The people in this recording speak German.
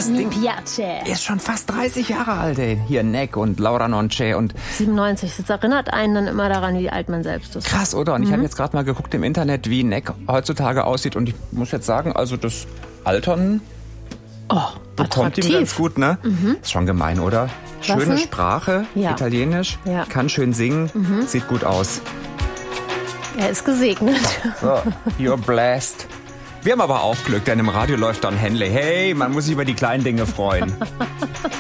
das Mi Ding piace. ist schon fast 30 Jahre alt, ey. Hier Neck und Laura Nonce und 97. Das erinnert einen dann immer daran, wie alt man selbst ist. krass, oder? Und ich habe jetzt gerade mal geguckt im Internet, wie Neck heutzutage aussieht. Und ich muss jetzt sagen, also das Altern bekommt ihm ganz gut, ne? Ist schon gemein, oder? Schöne denn? Sprache, Ja. Italienisch, Ja. kann schön singen, sieht gut aus. Er ist gesegnet. So, you're blessed. Wir haben aber auch Glück, denn im Radio läuft dann Henley. Hey, man muss sich über die kleinen Dinge freuen.